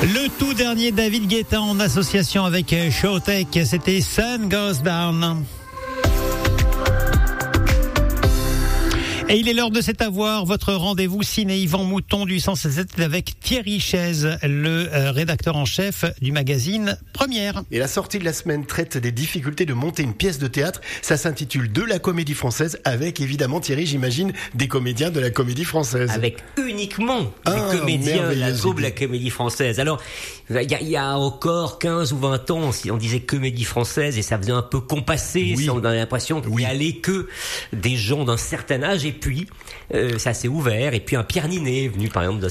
Le tout dernier David Guetta en association avec Showtek, c'était Sun Goes Down. Et il est l'heure de cet avoir, votre rendez-vous ciné Yvan Mouton du 107 avec Thierry Chaise, le rédacteur en chef du magazine Première. Et la sortie de la semaine traite des difficultés de monter une pièce de théâtre. Ça s'intitule De la Comédie Française avec évidemment Thierry, j'imagine, des comédiens de la Comédie Française. Avec uniquement des comédiens de la troupe de la Comédie Française. Alors, il y a encore 15 ou 20 ans, on disait Comédie Française et ça faisait un peu compassé. Oui. On avait l'impression qu'il n'y allait que des gens d'un certain âge. Et puis, ça s'est ouvert. Et puis, un Pierre Ninet est venu, par exemple, dans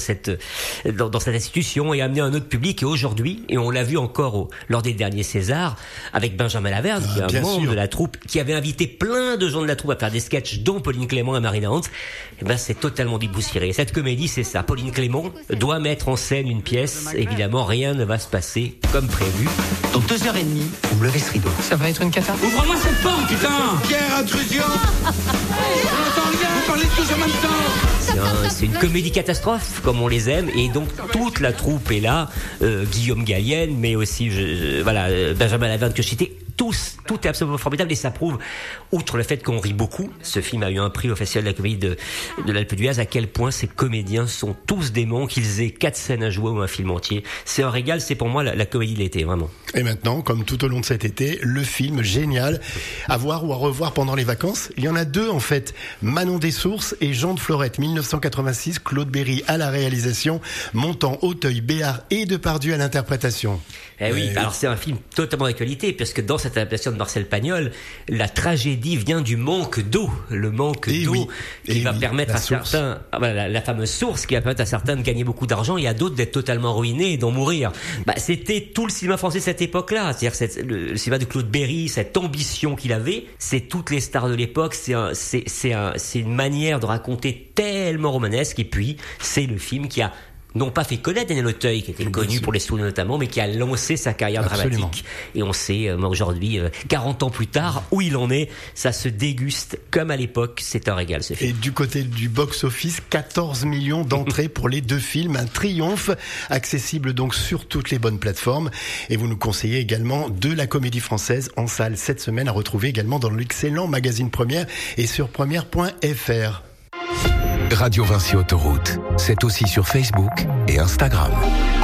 cette institution et a amené un autre public. Et aujourd'hui, et on l'a vu encore lors des derniers Césars, avec Benjamin Laverne, qui est un membre de la troupe, qui avait invité plein de gens de la troupe à faire des sketchs, dont Pauline Clément et Marina Hans. Et ben, c'est totalement déboussiéré. Cette comédie, c'est ça. Pauline Clément doit mettre en scène une pièce. Évidemment, rien ne va se passer comme prévu. Dans 2h30, vous me levez ce rideau. Ça va être une cata. Ouvre-moi cette porte, putain! Pierre, intrusion! J'entends rien, vous parlez tous en même temps! C'est une comédie catastrophe, comme on les aime, et donc toute la troupe est là, Guillaume Gallienne, mais aussi Benjamin Laverne que je citais. Tout est absolument formidable et ça prouve, outre le fait qu'on rit beaucoup, ce film a eu un prix au Festival de la Comédie de l'Alpe d'Huez, à quel point ces comédiens sont tous démons, qu'ils aient 4 scènes à jouer ou un film entier. C'est un régal, c'est pour moi la comédie de l'été, vraiment. Et maintenant, comme tout au long de cet été, le film génial à voir ou à revoir pendant les vacances. Il y en a 2 en fait, Manon Dessources et Jean de Florette, 1986, Claude Berry à la réalisation, Montand, Auteuil, Béard et Depardieu à l'interprétation. Alors c'est un film totalement d'actualité, parce que dans cette adaptation de Marcel Pagnol, la tragédie vient du manque d'eau, le manque d'eau qui va permettre à certains, la fameuse source qui va permettre à certains de gagner beaucoup d'argent et à d'autres d'être totalement ruinés et d'en mourir. C'était tout le cinéma français de cette époque-là, c'est-à-dire le cinéma de Claude Berry, cette ambition qu'il avait, c'est toutes les stars de l'époque, c'est une manière de raconter tellement romanesque, et puis c'est le film qui a non pas fait connaître Daniel Auteuil, qui était connu pour les Sous notamment, mais qui a lancé sa carrière dramatique. Et on sait aujourd'hui, 40 ans plus tard, où il en est. Ça se déguste comme à l'époque. C'est un régal, ce film. Et du côté du box-office, 14 millions d'entrées pour les 2 films. Un triomphe, accessible donc sur toutes les bonnes plateformes. Et vous nous conseillez également De la Comédie Française en salle cette semaine, à retrouver également dans l'excellent magazine Première et sur première.fr. Radio Vinci Autoroute, c'est aussi sur Facebook et Instagram.